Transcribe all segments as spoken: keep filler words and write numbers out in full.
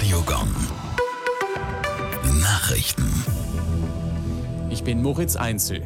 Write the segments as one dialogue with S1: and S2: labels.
S1: Radio Gong. Nachrichten.
S2: Ich bin Moritz Einzel.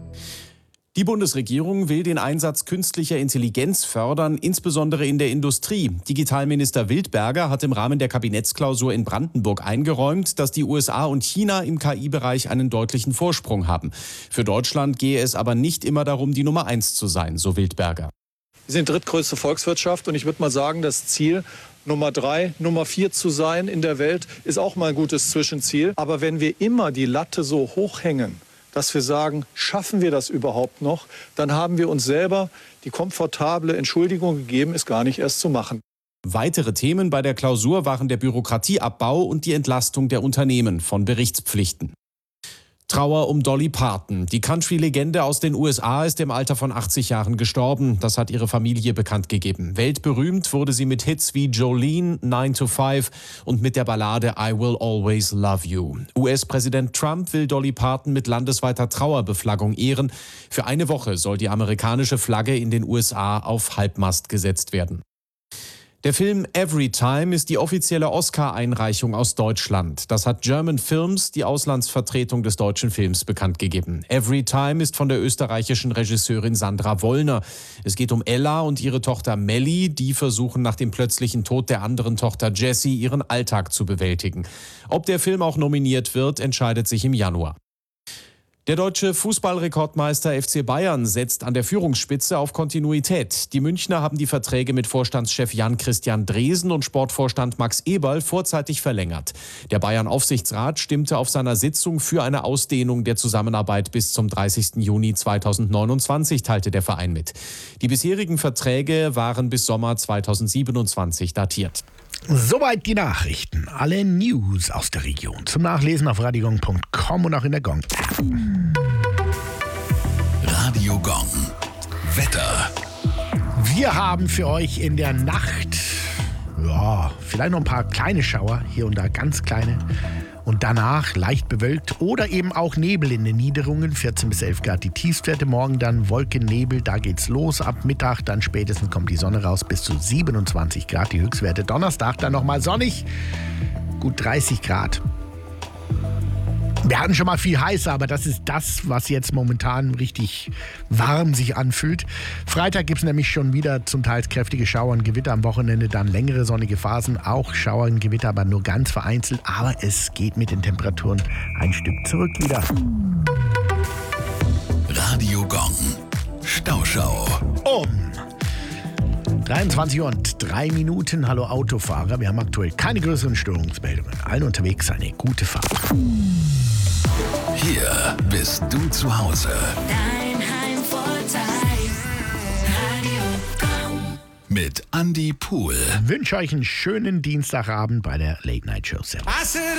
S2: Die Bundesregierung will den Einsatz künstlicher Intelligenz fördern, insbesondere in der Industrie. Digitalminister Wildberger hat im Rahmen der Kabinettsklausur in Brandenburg eingeräumt, dass die U S A und China im K I-Bereich einen deutlichen Vorsprung haben. Für Deutschland gehe es aber nicht immer darum, die Nummer eins zu sein, so Wildberger.
S3: Wir sind drittgrößte Volkswirtschaft und ich würde mal sagen, das Ziel, Nummer drei, Nummer vier zu sein in der Welt, ist auch mal ein gutes Zwischenziel. Aber wenn wir immer die Latte so hochhängen, dass wir sagen, schaffen wir das überhaupt noch, dann haben wir uns selber die komfortable Entschuldigung gegeben, es gar nicht erst zu machen.
S2: Weitere Themen bei der Klausur waren der Bürokratieabbau und die Entlastung der Unternehmen von Berichtspflichten. Trauer um Dolly Parton. Die Country-Legende aus den U S A ist im Alter von achtzig Jahren gestorben. Das hat ihre Familie bekannt gegeben. Weltberühmt wurde sie mit Hits wie Jolene, nine to five und mit der Ballade I Will Always Love You. U S-Präsident Trump will Dolly Parton mit landesweiter Trauerbeflaggung ehren. Für eine Woche soll die amerikanische Flagge in den U S A auf Halbmast gesetzt werden. Der Film Everytime ist die offizielle Oscar-Einreichung aus Deutschland. Das hat German Films, die Auslandsvertretung des deutschen Films, bekannt gegeben. Everytime ist von der österreichischen Regisseurin Sandra Wollner. Es geht um Ella und ihre Tochter Melly, die versuchen nach dem plötzlichen Tod der anderen Tochter Jessie ihren Alltag zu bewältigen. Ob der Film auch nominiert wird, entscheidet sich im Januar. Der deutsche Fußballrekordmeister F C Bayern setzt an der Führungsspitze auf Kontinuität. Die Münchner haben die Verträge mit Vorstandschef Jan-Christian Dresen und Sportvorstand Max Eberl vorzeitig verlängert. Der Bayern-Aufsichtsrat stimmte auf seiner Sitzung für eine Ausdehnung der Zusammenarbeit bis zum dreißigsten Juni zweitausendneunundzwanzig, teilte der Verein mit. Die bisherigen Verträge waren bis Sommer zweitausendsiebenundzwanzig datiert.
S4: Soweit die Nachrichten. Alle News aus der Region zum Nachlesen auf radiogong punkt com und auch in der Gong.
S1: Radio Gong. Wetter.
S4: Wir haben für euch in der Nacht, ja, vielleicht noch ein paar kleine Schauer, hier und da ganz kleine. Und danach leicht bewölkt oder eben auch Nebel in den Niederungen, vierzehn bis elf Grad die Tiefstwerte. Morgen dann Wolken, Nebel, da geht's los. Ab Mittag dann spätestens kommt die Sonne raus, bis zu siebenundzwanzig Grad die Höchstwerte. Donnerstag dann nochmal sonnig, gut dreißig Grad. Wir hatten schon mal viel heißer, aber das ist das, was jetzt momentan richtig warm sich anfühlt. Freitag gibt es nämlich schon wieder zum Teil kräftige Schauer und Gewitter. Am Wochenende dann längere sonnige Phasen, auch Schauer und Gewitter, aber nur ganz vereinzelt. Aber es geht mit den Temperaturen ein Stück zurück wieder.
S1: Radio Gong. Stauschau.
S4: Um dreiundzwanzig Uhr und drei Minuten. Hallo Autofahrer, wir haben aktuell keine größeren Störungsmeldungen. Allen unterwegs eine gute Fahrt.
S1: Hier bist du zu Hause.
S5: Dein Heimvorteil. Radio Gong.
S1: Mit Andy Pool.
S4: Ich wünsche euch einen schönen Dienstagabend bei der Late Night Show. Servus.